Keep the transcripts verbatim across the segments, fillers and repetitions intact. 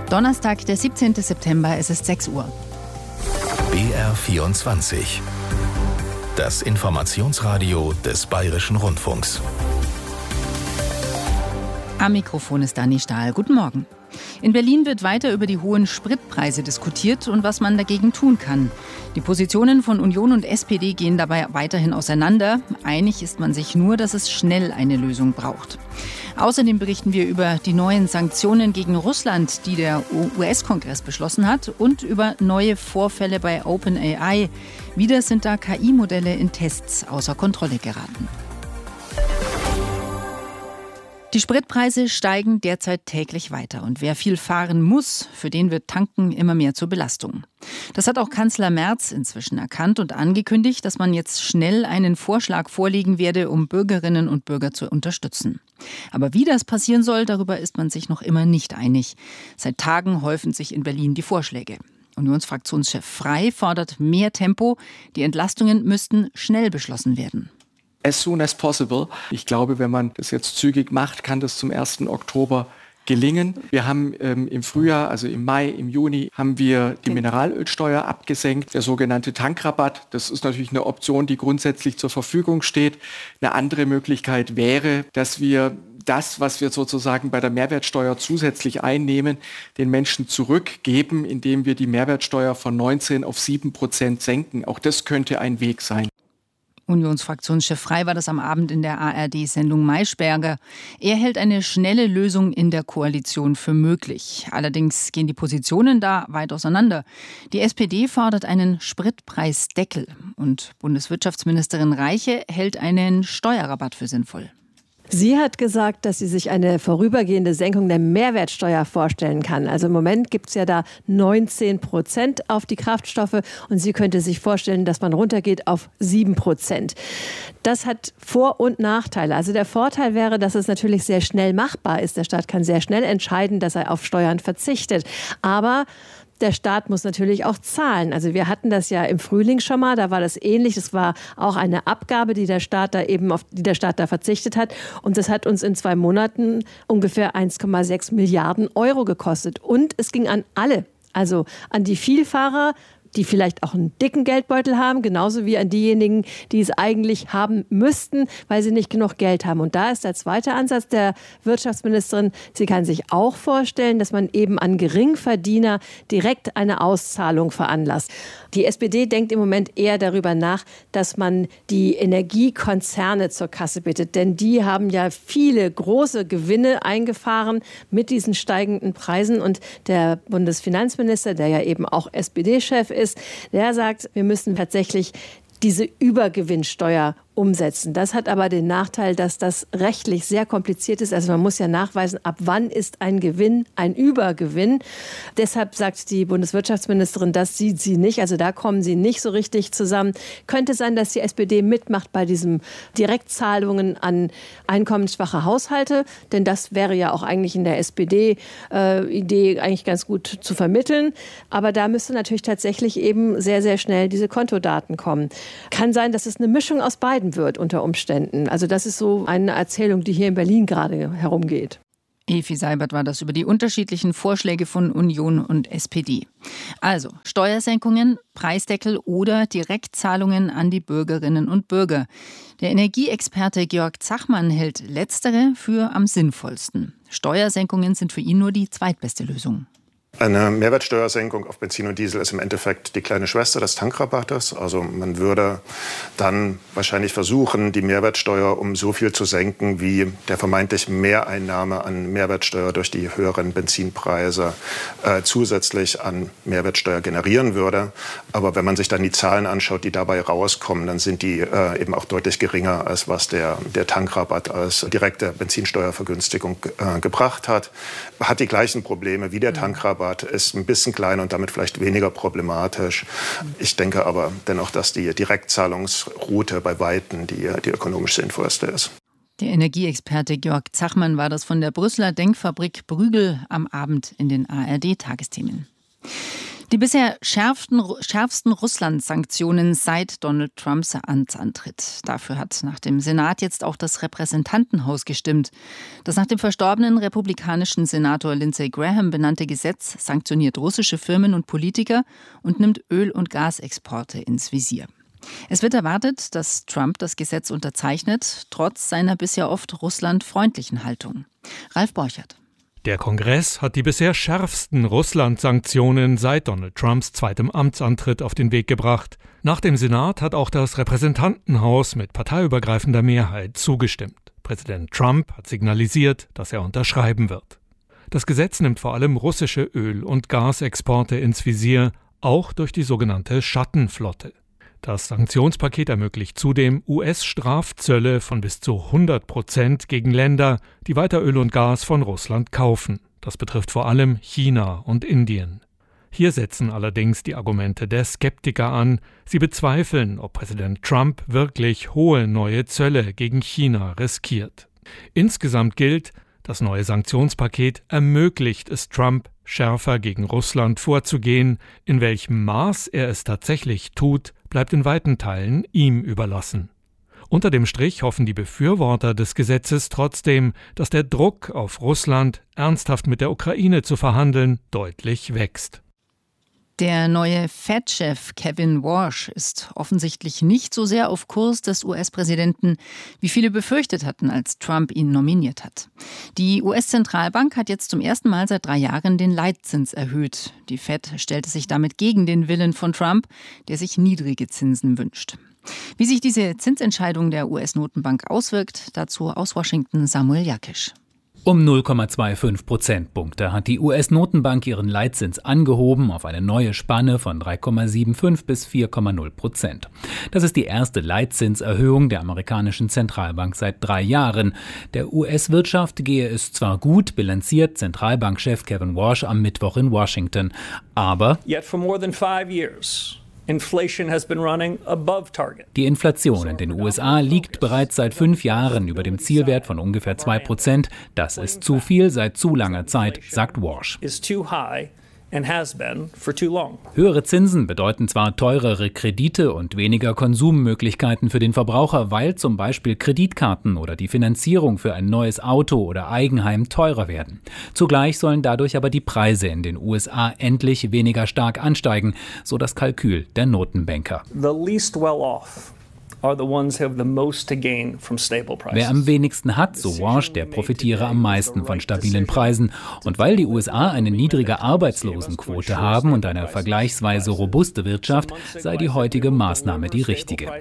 Donnerstag, der siebzehnten September, es ist sechs Uhr. B R vierundzwanzig. Das Informationsradio des Bayerischen Rundfunks. Am Mikrofon ist Dani Stahl. Guten Morgen. In Berlin wird weiter über die hohen Spritpreise diskutiert und was man dagegen tun kann. Die Positionen von Union und S P D gehen dabei weiterhin auseinander. Einig ist man sich nur, dass es schnell eine Lösung braucht. Außerdem berichten wir über die neuen Sanktionen gegen Russland, die der U S-Kongress beschlossen hat, und über neue Vorfälle bei OpenAI. Wieder sind da K I-Modelle in Tests außer Kontrolle geraten. Die Spritpreise steigen derzeit täglich weiter und wer viel fahren muss, für den wird Tanken immer mehr zur Belastung. Das hat auch Kanzler Merz inzwischen erkannt und angekündigt, dass man jetzt schnell einen Vorschlag vorlegen werde, um Bürgerinnen und Bürger zu unterstützen. Aber wie das passieren soll, darüber ist man sich noch immer nicht einig. Seit Tagen häufen sich in Berlin die Vorschläge. Unionsfraktionschef Frey fordert mehr Tempo, die Entlastungen müssten schnell beschlossen werden. As soon as possible. Ich glaube, wenn man das jetzt zügig macht, kann das zum ersten Oktober gelingen. Wir haben ähm, im Frühjahr, also im Mai, im Juni, haben wir die Mineralölsteuer abgesenkt, der sogenannte Tankrabatt. Das ist natürlich eine Option, die grundsätzlich zur Verfügung steht. Eine andere Möglichkeit wäre, dass wir das, was wir sozusagen bei der Mehrwertsteuer zusätzlich einnehmen, den Menschen zurückgeben, indem wir die Mehrwertsteuer von neunzehn auf sieben Prozent senken. Auch das könnte ein Weg sein. Unionsfraktionschef Frey war das am Abend in der A R D-Sendung Maischberger. Er hält eine schnelle Lösung in der Koalition für möglich. Allerdings gehen die Positionen da weit auseinander. Die S P D fordert einen Spritpreisdeckel und Bundeswirtschaftsministerin Reiche hält einen Steuerrabatt für sinnvoll. Sie hat gesagt, dass sie sich eine vorübergehende Senkung der Mehrwertsteuer vorstellen kann. Also im Moment gibt es ja da neunzehn Prozent auf die Kraftstoffe und sie könnte sich vorstellen, dass man runtergeht auf sieben Prozent. Das hat Vor- und Nachteile. Also der Vorteil wäre, dass es natürlich sehr schnell machbar ist. Der Staat kann sehr schnell entscheiden, dass er auf Steuern verzichtet. Aber der Staat muss natürlich auch zahlen. Also wir hatten das ja im Frühling schon mal, da war das ähnlich. Das war auch eine Abgabe, die der Staat da eben auf die der Staat da verzichtet hat. Und das hat uns in zwei Monaten ungefähr eins Komma sechs Milliarden Euro gekostet. Und es ging an alle, also an die Vielfahrer, die vielleicht auch einen dicken Geldbeutel haben, genauso wie an diejenigen, die es eigentlich haben müssten, weil sie nicht genug Geld haben. Und da ist der zweite Ansatz der Wirtschaftsministerin. Sie kann sich auch vorstellen, dass man eben an Geringverdiener direkt eine Auszahlung veranlasst. Die S P D denkt im Moment eher darüber nach, dass man die Energiekonzerne zur Kasse bittet. Denn die haben ja viele große Gewinne eingefahren mit diesen steigenden Preisen. Und der Bundesfinanzminister, der ja eben auch S P D-Chef ist, ist, der sagt, wir müssen tatsächlich diese Übergewinnsteuer umsetzen. Das hat aber den Nachteil, dass das rechtlich sehr kompliziert ist. Also man muss ja nachweisen, ab wann ist ein Gewinn ein Übergewinn. Deshalb sagt die Bundeswirtschaftsministerin, das sieht sie nicht. Also da kommen sie nicht so richtig zusammen. Könnte sein, dass die S P D mitmacht bei diesen Direktzahlungen an einkommensschwache Haushalte. Denn das wäre ja auch eigentlich in der S P D-Idee äh, eigentlich ganz gut zu vermitteln. Aber da müsste natürlich tatsächlich eben sehr, sehr schnell diese Kontodaten kommen. Kann sein, dass es eine Mischung aus beiden wird unter Umständen. Also das ist so eine Erzählung, die hier in Berlin gerade herumgeht. Evi Seibert war das über die unterschiedlichen Vorschläge von Union und S P D. Also Steuersenkungen, Preisdeckel oder Direktzahlungen an die Bürgerinnen und Bürger. Der Energieexperte Georg Zachmann hält letztere für am sinnvollsten. Steuersenkungen sind für ihn nur die zweitbeste Lösung. Eine Mehrwertsteuersenkung auf Benzin und Diesel ist im Endeffekt die kleine Schwester des Tankrabattes. Also man würde dann wahrscheinlich versuchen, die Mehrwertsteuer um so viel zu senken, wie der vermeintlich Mehreinnahme an Mehrwertsteuer durch die höheren Benzinpreise äh, zusätzlich an Mehrwertsteuer generieren würde. Aber wenn man sich dann die Zahlen anschaut, die dabei rauskommen, dann sind die äh, eben auch deutlich geringer, als was der, der Tankrabatt als direkte Benzinsteuervergünstigung äh, gebracht hat. Hat die gleichen Probleme wie der Tankrabatt, ist ein bisschen kleiner und damit vielleicht weniger problematisch. Ich denke aber dennoch, dass die Direktzahlungsroute bei Weitem die, die ökonomisch sinnvollste ist. Der Energieexperte Georg Zachmann war das von der Brüsseler Denkfabrik Brügel am Abend in den A R D-Tagesthemen. Die bisher schärfsten, schärfsten Russland-Sanktionen seit Donald Trumps Amtsantritt. Dafür hat nach dem Senat jetzt auch das Repräsentantenhaus gestimmt. Das nach dem verstorbenen republikanischen Senator Lindsey Graham benannte Gesetz sanktioniert russische Firmen und Politiker und nimmt Öl- und Gasexporte ins Visier. Es wird erwartet, dass Trump das Gesetz unterzeichnet, trotz seiner bisher oft russlandfreundlichen Haltung. Ralf Borchert. Der Kongress hat die bisher schärfsten Russland-Sanktionen seit Donald Trumps zweitem Amtsantritt auf den Weg gebracht. Nach dem Senat hat auch das Repräsentantenhaus mit parteiübergreifender Mehrheit zugestimmt. Präsident Trump hat signalisiert, dass er unterschreiben wird. Das Gesetz nimmt vor allem russische Öl- und Gasexporte ins Visier, auch durch die sogenannte Schattenflotte. Das Sanktionspaket ermöglicht zudem U S-Strafzölle von bis zu hundert Prozent gegen Länder, die weiter Öl und Gas von Russland kaufen. Das betrifft vor allem China und Indien. Hier setzen allerdings die Argumente der Skeptiker an. Sie bezweifeln, ob Präsident Trump wirklich hohe neue Zölle gegen China riskiert. Insgesamt gilt, das neue Sanktionspaket ermöglicht es Trump, schärfer gegen Russland vorzugehen. In welchem Maß er es tatsächlich tut, bleibt in weiten Teilen ihm überlassen. Unter dem Strich hoffen die Befürworter des Gesetzes trotzdem, dass der Druck auf Russland, ernsthaft mit der Ukraine zu verhandeln, deutlich wächst. Der neue Fed-Chef Kevin Warsh ist offensichtlich nicht so sehr auf Kurs des U S-Präsidenten, wie viele befürchtet hatten, als Trump ihn nominiert hat. Die U S-Zentralbank hat jetzt zum ersten Mal seit drei Jahren den Leitzins erhöht. Die Fed stellte sich damit gegen den Willen von Trump, der sich niedrige Zinsen wünscht. Wie sich diese Zinsentscheidung der U S-Notenbank auswirkt, dazu aus Washington Samuel Jakisch. Um null Komma fünfundzwanzig Prozentpunkte hat die U S-Notenbank ihren Leitzins angehoben auf eine neue Spanne von drei Komma fünfundsiebzig bis vier Komma null Prozent. Das ist die erste Leitzinserhöhung der amerikanischen Zentralbank seit drei Jahren. Der U S-Wirtschaft gehe es zwar gut, bilanziert Zentralbankchef Kevin Warsh am Mittwoch in Washington, aber Yet for more than five years. Die Inflation in den U S A liegt bereits seit fünf Jahren über dem Zielwert von ungefähr zwei Prozent. Das ist zu viel seit zu langer Zeit, sagt Warsh. Höhere Zinsen bedeuten zwar teurere Kredite und weniger Konsummöglichkeiten für den Verbraucher, weil zum Beispiel Kreditkarten oder die Finanzierung für ein neues Auto oder Eigenheim teurer werden. Zugleich sollen dadurch aber die Preise in den U S A endlich weniger stark ansteigen, so das Kalkül der Notenbanker. The least well off are the ones who have the most to gain from stable prices. Wer am wenigsten hat, so Warsh, der profitiere am meisten von stabilen Preisen. Und weil die U S A eine niedrige Arbeitslosenquote haben und eine vergleichsweise robuste Wirtschaft, sei die heutige Maßnahme die richtige.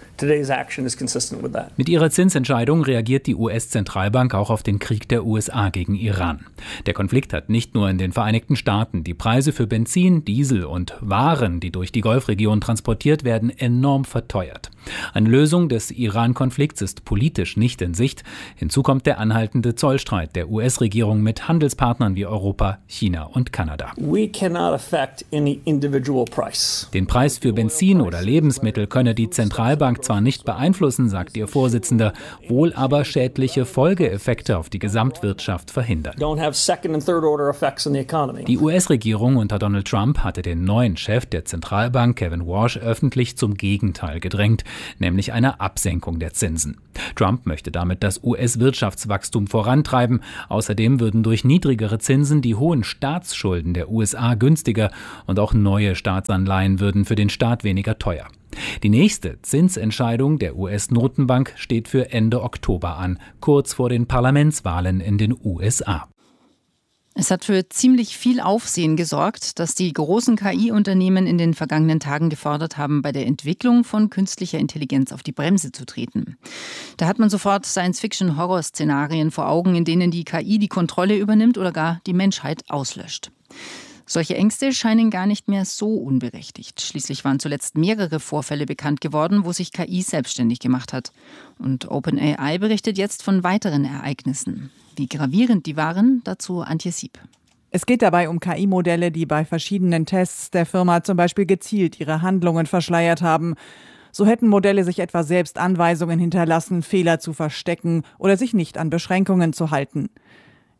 Mit ihrer Zinsentscheidung reagiert die U S-Zentralbank auch auf den Krieg der U S A gegen Iran. Der Konflikt hat nicht nur in den Vereinigten Staaten die Preise für Benzin, Diesel und Waren, die durch die Golfregion transportiert werden, enorm verteuert. Eine Lösung des Iran-Konflikts ist politisch nicht in Sicht. Hinzu kommt der anhaltende Zollstreit der U S-Regierung mit Handelspartnern wie Europa, China und Kanada. We cannot affect any individual price. Den Preis für Benzin oder Lebensmittel könne die Zentralbank zwar nicht beeinflussen, sagt ihr Vorsitzender, wohl aber schädliche Folgeeffekte auf die Gesamtwirtschaft verhindern. Don't have second and third order effects on the economy. Die U S-Regierung unter Donald Trump hatte den neuen Chef der Zentralbank, Kevin Warsh, öffentlich zum Gegenteil gedrängt, nämlich einer Absenkung der Zinsen. Trump möchte damit das U S-Wirtschaftswachstum vorantreiben. Außerdem würden durch niedrigere Zinsen die hohen Staatsschulden der U S A günstiger und auch neue Staatsanleihen würden für den Staat weniger teuer. Die nächste Zinsentscheidung der U S-Notenbank steht für Ende Oktober an, kurz vor den Parlamentswahlen in den U S A. Es hat für ziemlich viel Aufsehen gesorgt, dass die großen K I-Unternehmen in den vergangenen Tagen gefordert haben, bei der Entwicklung von künstlicher Intelligenz auf die Bremse zu treten. Da hat man sofort Science-Fiction-Horror-Szenarien vor Augen, in denen die K I die Kontrolle übernimmt oder gar die Menschheit auslöscht. Solche Ängste scheinen gar nicht mehr so unberechtigt. Schließlich waren zuletzt mehrere Vorfälle bekannt geworden, wo sich K I selbstständig gemacht hat. Und OpenAI berichtet jetzt von weiteren Ereignissen. Wie gravierend die waren, dazu Antje Sieb. Es geht dabei um K I-Modelle, die bei verschiedenen Tests der Firma zum Beispiel gezielt ihre Handlungen verschleiert haben. So hätten Modelle sich etwa selbst Anweisungen hinterlassen, Fehler zu verstecken oder sich nicht an Beschränkungen zu halten.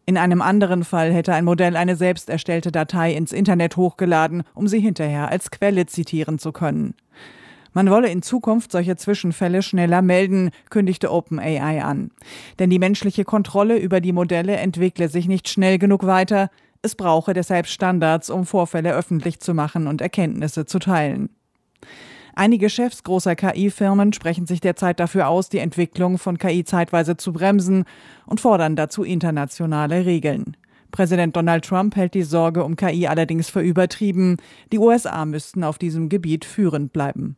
In einem anderen Fall hätte ein Modell eine selbst erstellte Datei ins Internet hochgeladen, um sie hinterher als Quelle zitieren zu können. Man wolle in Zukunft solche Zwischenfälle schneller melden, kündigte OpenAI an. Denn die menschliche Kontrolle über die Modelle entwickle sich nicht schnell genug weiter. Es brauche deshalb Standards, um Vorfälle öffentlich zu machen und Erkenntnisse zu teilen. Einige Chefs großer K I-Firmen sprechen sich derzeit dafür aus, die Entwicklung von K I zeitweise zu bremsen und fordern dazu internationale Regeln. Präsident Donald Trump hält die Sorge um K I allerdings für übertrieben. Die U S A müssten auf diesem Gebiet führend bleiben.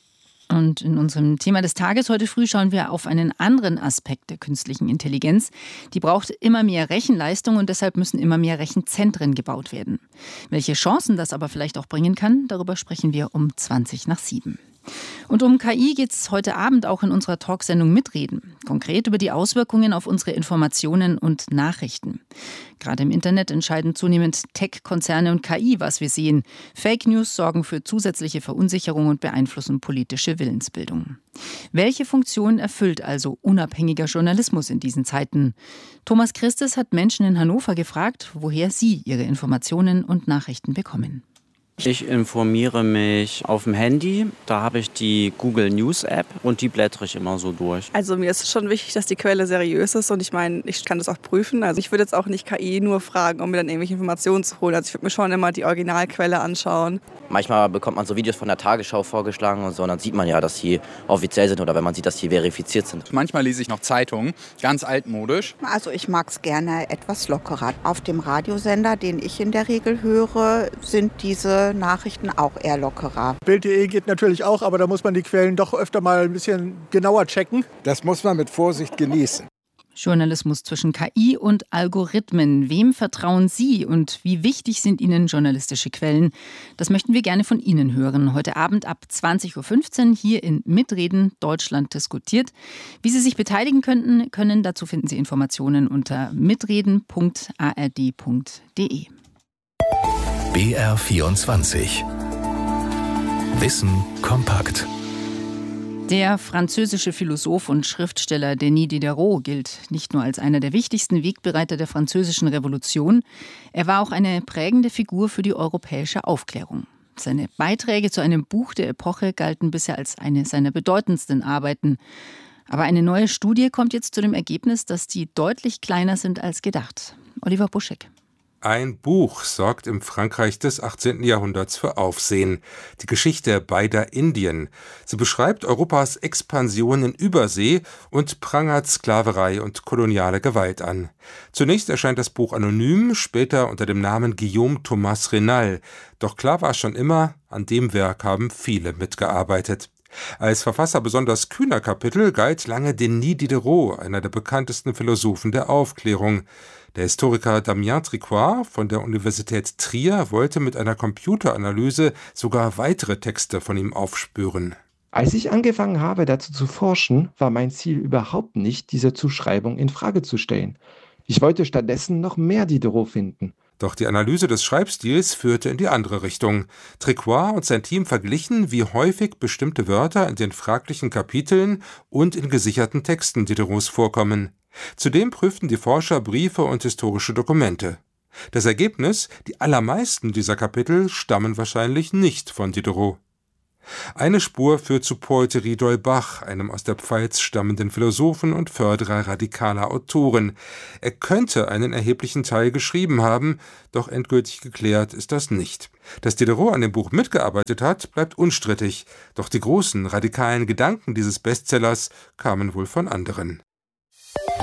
Und in unserem Thema des Tages heute früh schauen wir auf einen anderen Aspekt der künstlichen Intelligenz. Die braucht immer mehr Rechenleistung und deshalb müssen immer mehr Rechenzentren gebaut werden. Welche Chancen das aber vielleicht auch bringen kann, darüber sprechen wir um zwanzig nach sieben. Und um K I geht es heute Abend auch in unserer Talksendung Mitreden. Konkret über die Auswirkungen auf unsere Informationen und Nachrichten. Gerade im Internet entscheiden zunehmend Tech-Konzerne und K I, was wir sehen. Fake News sorgen für zusätzliche Verunsicherung und beeinflussen politische Willensbildung. Welche Funktion erfüllt also unabhängiger Journalismus in diesen Zeiten? Thomas Christes hat Menschen in Hannover gefragt, woher sie ihre Informationen und Nachrichten bekommen. Ich informiere mich auf dem Handy, da habe ich die Google News App und die blättere ich immer so durch. Also mir ist es schon wichtig, dass die Quelle seriös ist und ich meine, ich kann das auch prüfen. Also ich würde jetzt auch nicht K I nur fragen, um mir dann irgendwelche Informationen zu holen. Also ich würde mir schon immer die Originalquelle anschauen. Manchmal bekommt man so Videos von der Tagesschau vorgeschlagen und so und dann sieht man ja, dass sie offiziell sind oder wenn man sieht, dass sie verifiziert sind. Manchmal lese ich noch Zeitungen, ganz altmodisch. Also ich mag es gerne etwas lockerer. Auf dem Radiosender, den ich in der Regel höre, sind diese Nachrichten auch eher lockerer. Bild punkt de geht natürlich auch, aber da muss man die Quellen doch öfter mal ein bisschen genauer checken. Das muss man mit Vorsicht genießen. Journalismus zwischen K I und Algorithmen. Wem vertrauen Sie und wie wichtig sind Ihnen journalistische Quellen? Das möchten wir gerne von Ihnen hören. Heute Abend ab zwanzig Uhr fünfzehn hier in Mitreden Deutschland diskutiert. Wie Sie sich beteiligen könnten, können, dazu finden Sie Informationen unter mitreden punkt a r d punkt d e. B R vierundzwanzig. Wissen kompakt. Der französische Philosoph und Schriftsteller Denis Diderot gilt nicht nur als einer der wichtigsten Wegbereiter der französischen Revolution, er war auch eine prägende Figur für die europäische Aufklärung. Seine Beiträge zu einem Buch der Epoche galten bisher als eine seiner bedeutendsten Arbeiten. Aber eine neue Studie kommt jetzt zu dem Ergebnis, dass die deutlich kleiner sind als gedacht. Oliver Buschek. Ein Buch sorgt im Frankreich des achtzehnten Jahrhunderts für Aufsehen. Die Geschichte beider Indien. Sie beschreibt Europas Expansion in Übersee und prangert Sklaverei und koloniale Gewalt an. Zunächst erscheint das Buch anonym, später unter dem Namen Guillaume Thomas Raynal. Doch klar war schon immer, an dem Werk haben viele mitgearbeitet. Als Verfasser besonders kühner Kapitel galt lange Denis Diderot, einer der bekanntesten Philosophen der Aufklärung. Der Historiker Damien Tricoire von der Universität Trier wollte mit einer Computeranalyse sogar weitere Texte von ihm aufspüren. Als ich angefangen habe, dazu zu forschen, war mein Ziel überhaupt nicht, diese Zuschreibung in Frage zu stellen. Ich wollte stattdessen noch mehr Diderot finden. Doch die Analyse des Schreibstils führte in die andere Richtung. Tricoire und sein Team verglichen, wie häufig bestimmte Wörter in den fraglichen Kapiteln und in gesicherten Texten Diderots vorkommen. Zudem prüften die Forscher Briefe und historische Dokumente. Das Ergebnis: Die allermeisten dieser Kapitel stammen wahrscheinlich nicht von Diderot. Eine Spur führt zu Paul Thierry d'Holbach, einem aus der Pfalz stammenden Philosophen und Förderer radikaler Autoren. Er könnte einen erheblichen Teil geschrieben haben, doch endgültig geklärt ist das nicht. Dass Diderot an dem Buch mitgearbeitet hat, bleibt unstrittig, doch die großen radikalen Gedanken dieses Bestsellers kamen wohl von anderen.